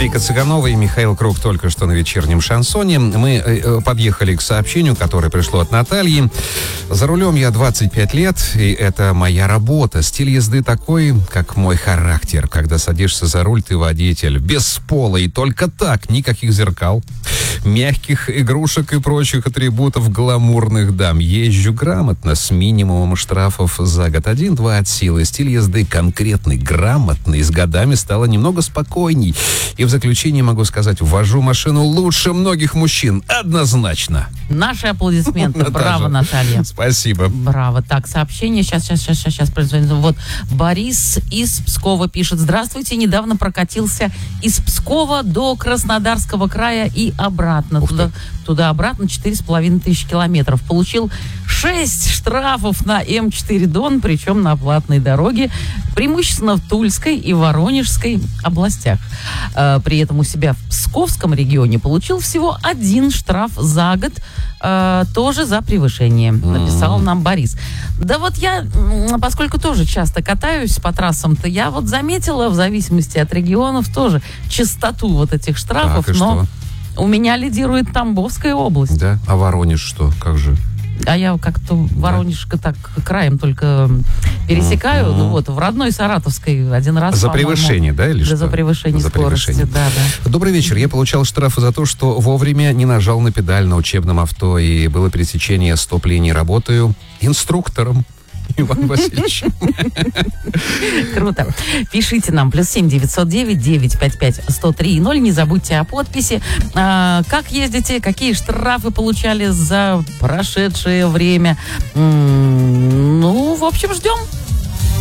Вика Цыганова и Михаил Круг только что на вечернем шансоне. Мы подъехали к сообщению, которое пришло от Натальи. За рулем я 25 лет, и это моя работа. Стиль езды такой, как мой характер. Когда садишься за руль, ты водитель. Без пола и только так. Никаких зеркал, мягких игрушек и прочих атрибутов гламурных дам. Езжу грамотно, с минимумом штрафов за год. 1-2 от силы. Стиль езды конкретный, грамотный. С годами стало немного спокойней. И в заключение могу сказать, вожу машину лучше многих мужчин. Однозначно. Наши аплодисменты. Браво, Наталья. Спасибо. Браво. Так, сообщение. Сейчас производим. Вот Борис из Пскова пишет. Здравствуйте. Недавно прокатился из Пскова до Краснодарского края и обратно. Туда-обратно 4500 километров. Получил 6 штрафов на М4 Дон, причем на платной дороге, преимущественно в Тульской и Воронежской областях. При этом у себя в Псковском регионе получил всего 1 штраф за год, тоже за превышение, написал нам Борис. Да вот я, поскольку тоже часто катаюсь по трассам-то, я вот заметила, в зависимости от регионов, тоже частоту вот этих штрафов, так, но у меня лидирует Тамбовская область. Да? А Воронеж что? Как же? А я как-то Воронежка так краем только пересекаю. Ну вот, в родной Саратовской один раз, за превышение, да, или что? За превышение скорости, да. Добрый вечер. Я получал штрафы за то, что вовремя не нажал на педаль на учебном авто, и было пересечение стоп-линии. Работаю инструктором. Иван Васильевич. Круто. Пишите нам. +7 909 955 103 0. Не забудьте о подписи. Как ездите? Какие штрафы получали за прошедшее время? Ну, в общем, ждем.